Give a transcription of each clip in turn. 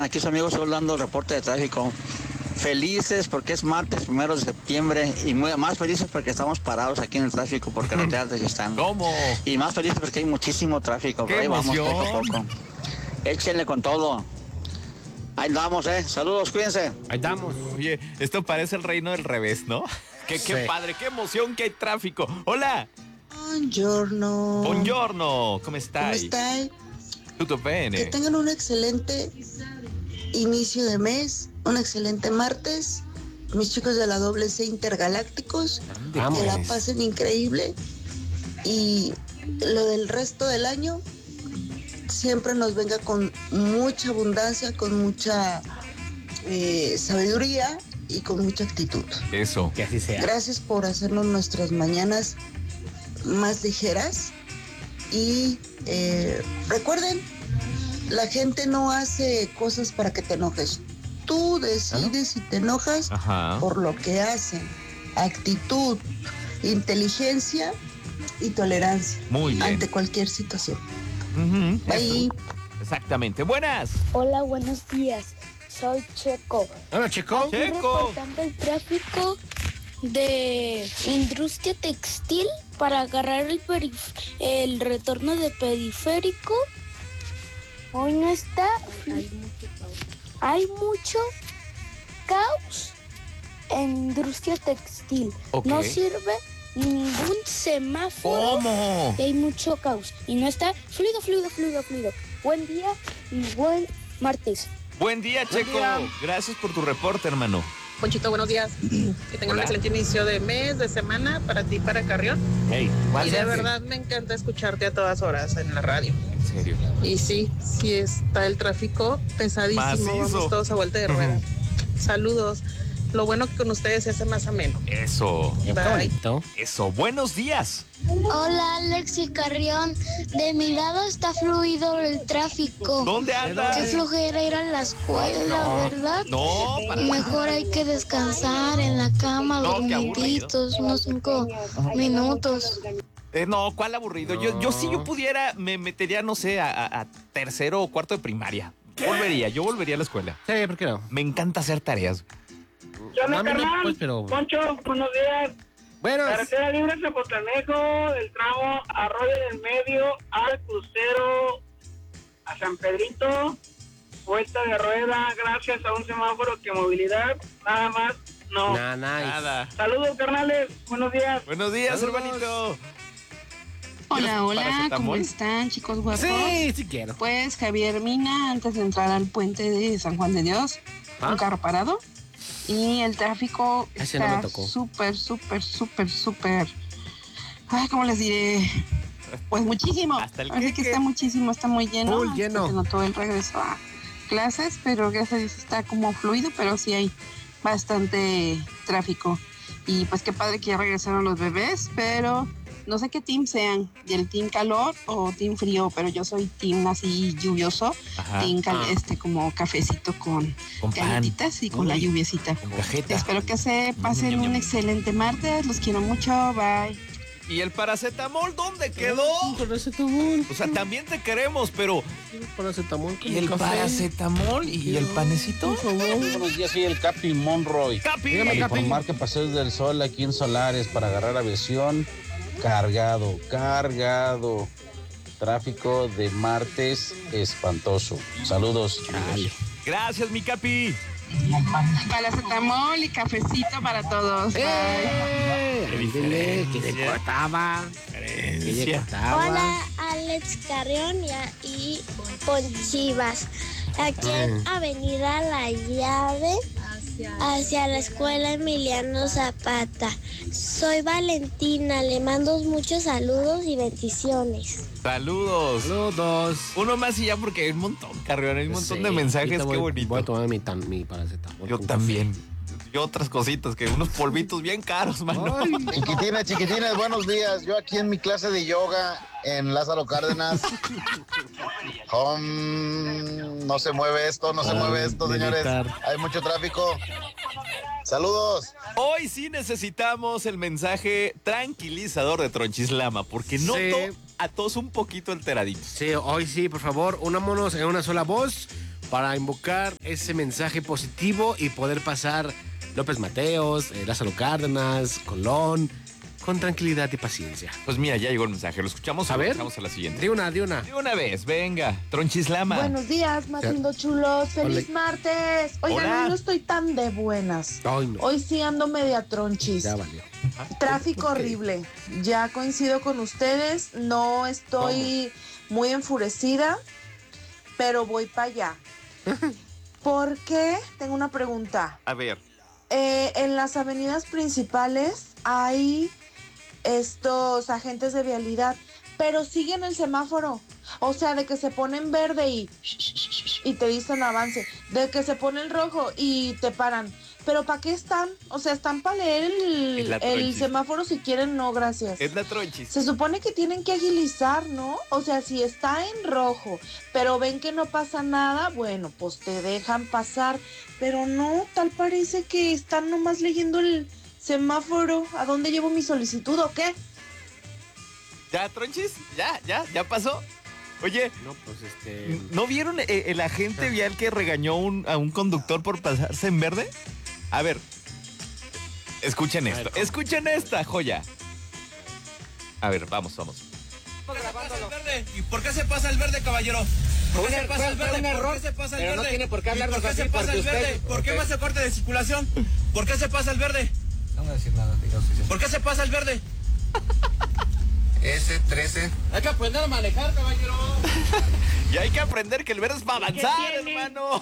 Aquí su amigo Sol dando reporte de tráfico. Felices porque es martes 1 de septiembre y más felices porque estamos parados aquí en el tráfico por carreteras que están. ¿Cómo? Y más felices porque hay muchísimo tráfico. ¡Qué Por ahí vamos emoción! poco a poco. Échenle con todo. Ahí vamos, Saludos, cuídense. Ahí estamos. Oye, esto parece el reino del revés, ¿no? Qué padre, qué emoción que hay tráfico. Hola. Buongiorno. Buongiorno, ¿cómo estáis? ¿Cómo estáis? Tutto bene. Que tengan un excelente inicio de mes, un excelente martes. Mis chicos de la WC Intergalácticos, que la pasen increíble. Y lo del resto del año siempre nos venga con mucha abundancia, con mucha sabiduría y con mucha actitud. Eso. Que así sea. Gracias por hacernos nuestras mañanas más ligeras. Y recuerden, la gente no hace cosas para que te enojes. Tú decides si te enojas por lo que hacen. Actitud, inteligencia y tolerancia. Muy bien. Ante cualquier situación. Ahí. Exactamente. Buenas. Hola, buenos días. Soy Checo. Hola, Checo. Reportando el tráfico de industria textil para agarrar el retorno de periférico. Hoy no está. Hay mucho caos en industria textil. Okay. No sirve ningún semáforo. ¿Cómo? Y hay mucho caos. Y no está fluido. Buen día y buen martes. Buen día, Checo. Gracias por tu reporte, hermano. Ponchito, buenos días. Que tengan un excelente inicio de mes, de semana, para ti, para Carrión. Hey, y de verdad me encanta escucharte a todas horas en la radio. ¿En serio? Y sí está el tráfico pesadísimo. Macizo. Vamos todos a vuelta de rueda. Saludos. Lo bueno que con ustedes se hace más ameno. Eso. Qué bonito. Eso. Buenos días. Hola, Alex y Carrión. De mi lado está fluido el tráfico. ¿Dónde andas? Qué flojera ir a la escuela, ¿verdad? No, para Mejor hay que descansar en la cama, No, qué dormiditos, unos 5 minutos. No, ¿cuál aburrido? No. Yo si yo pudiera, me metería, no sé, a tercero o cuarto de primaria. Yo volvería a la escuela. Sí, ¿por qué no? Me encanta hacer tareas. ¿Qué onda, No, carnal? pues, pero- Poncho, buenos días. Bueno, Carretera libre Zapotlanejo, del tramo Arroyo del Medio al crucero a San Pedrito, vuelta de rueda, gracias a un semáforo que movilidad, nada más, no. Nada. Saludos, carnales, buenos días. Buenos días, Saludos. hermanito. Hola, hola, ¿cómo paracetamol? están, chicos guapos? sí quiero. Pues Javier Mina, antes de entrar al puente de San Juan de Dios, un carro parado y el tráfico Ese no me está tocó. súper. Ay, ¿cómo les diré? Pues muchísimo. Hasta el Así que queque. está muchísimo, está muy lleno. Full lleno. Se notó el regreso a clases, pero gracias a Dios está como fluido, pero sí hay bastante tráfico. Y pues qué padre que ya regresaron los bebés, pero no sé qué team sean, del team calor o team frío, pero yo soy team así lluvioso, Ajá. team como cafecito con Con pan. galletitas y con la lluviecita. Con cajeta. Espero que se pasen Ñam, ñam. un excelente martes, los quiero mucho, bye. ¿Y el paracetamol dónde quedó? Paracetamol. O sea, también te queremos, pero Paracetamol. ¿y el paracetamol y el panecito? Buenos días, soy el Capi Monroy. ¡Capi! Dígame, Para Capi. informar que Paseos del Sol aquí en Solares para agarrar aviación, cargado. Tráfico de martes espantoso. Saludos. Gracias, mi Capi. Paracetamol y cafecito para todos. Bye. Dile que le cortaba. Que le cortaba. Hola, Alex Carrión y Ponchivas. Aquí en Avenida La Llave, hacia la escuela Emiliano Zapata. Soy Valentina, le mando muchos saludos y bendiciones. Saludos. Saludos. Uno más y ya porque hay un montón, Carrión. Hay un montón de mensajes. Qué bonito. Voy a tomar mi paracetamol. Yo con también. Y otras cositas, que unos polvitos bien caros, mano. Chiquitinas, buenos días. Yo aquí en mi clase de yoga en Lázaro Cárdenas. No se mueve esto, señores. Hay mucho tráfico. Saludos. Hoy sí necesitamos el mensaje tranquilizador de Tronchislama, porque noto Sí. a todos un poquito alteraditos. Sí, hoy sí, por favor, unámonos en una sola voz. para invocar ese mensaje positivo y poder pasar López Mateos, Lázaro Cárdenas, Colón, con tranquilidad y paciencia. Pues mira, ya llegó el mensaje. ¿Lo escuchamos? A ver. Vamos a la siguiente. De una. De una vez, venga. Tronchislama. Buenos días, Matindo chulos. ¡Feliz Hola. martes! Oigan, Hola. hoy no estoy tan de buenas. Ay, no. Hoy sí ando media tronchis. Ya valió. Tráfico ¿Por qué? horrible. Ya coincido con ustedes. No estoy muy enfurecida, pero voy para allá. ¿Por qué? Tengo una pregunta. A ver. En las avenidas principales hay estos agentes de vialidad, pero siguen el semáforo. O sea, de que se pone en verde y te dicen avance, de que se pone el rojo y te paran. ¿Pero para qué están? O sea, están para leer Es la el tronchis. semáforo si quieren, no, gracias. Es la tronchis. Se supone que tienen que agilizar, ¿no? O sea, si está en rojo, pero ven que no pasa nada, bueno, pues te dejan pasar. Pero no, tal parece que están nomás leyendo el semáforo. ¿A dónde llevo mi solicitud o qué? ¿Ya, Tronchis? ¿Ya pasó? Oye, No, pues ¿no vieron el agente vial que regañó a un conductor por pasarse en verde? A ver, escuchen esto. Escuchen esta joya. A ver, vamos. ¿Y por qué se pasa el verde, caballero? ¿Por qué se pasa el verde? ¿Por qué se pasa el verde? No tiene por qué hablarnos ¿Por qué así, se pasa porque el verde? usted... ¿Por qué más se corte de circulación? ¿Por qué se pasa el verde? No voy a decir nada, diga usted. ¿Por qué se pasa el verde? S13. Hay que aprender a manejar, caballero. Y hay que aprender que el verde es para avanzar, hermano.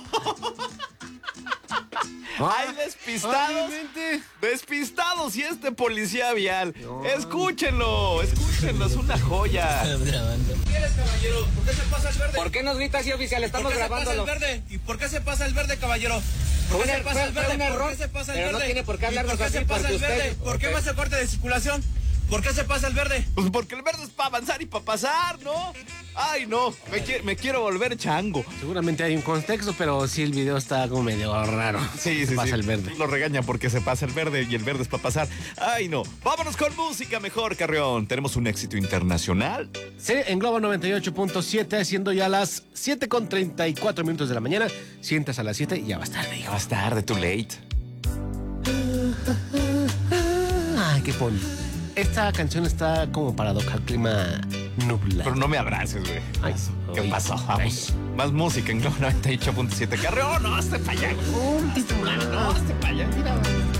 Hay despistados. Despistados y este policía vial. Escúchenlo, es una joya. ¿Quieres, caballero? ¿Por qué se pasa el verde? ¿Por qué nos grita así, oficial? Estamos grabándolo. ¿Por qué se pasa el verde? ¿Y por qué se pasa el verde, caballero? ¿Por qué se pasa el verde? Fue un error, ¿Por qué se pasa el pero no verde? tiene por qué hablarnos ¿Y por qué así, se pasa porque el verde? usted... ¿Por qué más se corte de circulación? ¿Por qué se pasa el verde? Pues porque el verde es para avanzar y para pasar, ¿no? Ay, no, me quiero volver chango. Seguramente hay un contexto, pero sí el video está como medio raro. Sí. Pasa el verde. Lo regañan porque se pasa el verde y el verde es para pasar. Ay, no. Vámonos con música mejor, Carrión. Tenemos un éxito internacional. Sí, en Globo 98.7, siendo ya las 7:34 de la mañana. Sientas a las 7 y ya va a estar, Ya va a estar de too late. Ay, qué pon. Esta canción está como para tocar clima nublado. Pero no me abraces, güey. Ay, ¿Qué ay, pasó? ay. Vamos. Más música en Globo 98.7. Carrión, no, hazte para allá, güey. No, hazte para allá. Mira.